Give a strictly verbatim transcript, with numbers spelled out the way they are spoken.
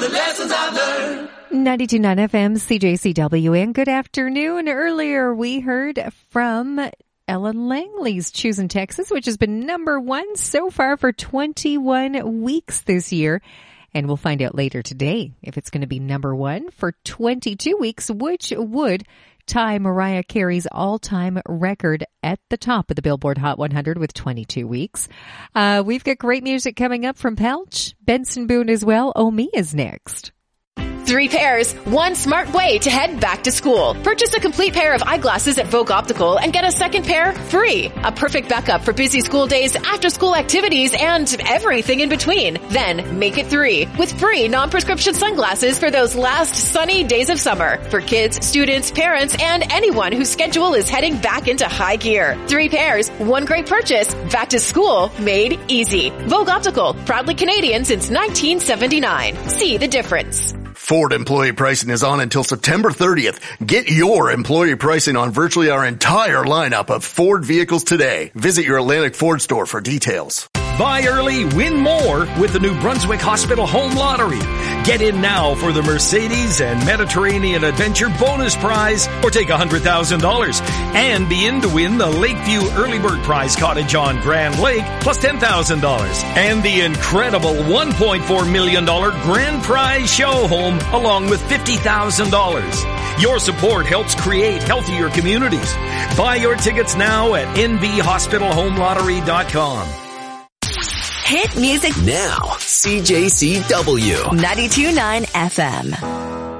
the lessons I've learned. ninety-two point nine F M, C J C W, and good afternoon. Earlier we heard from Ellen Langley's Choosing Texas, which has been number one so far for twenty-one weeks this year. And we'll find out later today if it's going to be number one for twenty-two weeks, which would tie Mariah Carey's all-time record at the top of the Billboard Hot one hundred with twenty-two weeks. Uh, we've got great music coming up from Pelch, Benson Boone as well. Oh Me is next. Three pairs, one smart way to head back to school. Purchase a complete pair of eyeglasses at Vogue Optical and get a second pair free. A perfect backup for busy school days, after-school activities, and everything in between. Then make it three with free non-prescription sunglasses for those last sunny days of summer for kids, students, parents, and anyone whose schedule is heading back into high gear. Three pairs, one great purchase. Back to school made easy. Vogue Optical, proudly Canadian since nineteen seventy-nine. See the difference. Ford employee pricing is on until September thirtieth. Get your employee pricing on virtually our entire lineup of Ford vehicles today. Visit your Atlantic Ford store for details. Buy early, win more with the New Brunswick Hospital Home Lottery. Get in now for the Mercedes and Mediterranean Adventure bonus prize or take one hundred thousand dollars and be in to win the Lakeview Early Bird Prize Cottage on Grand Lake plus ten thousand dollars and the incredible one point four million dollars Grand Prize Show Home along with fifty thousand dollars. Your support helps create healthier communities. Buy your tickets now at N V hospital home lottery dot com. Hit music now. C J C W. ninety-two point nine F M.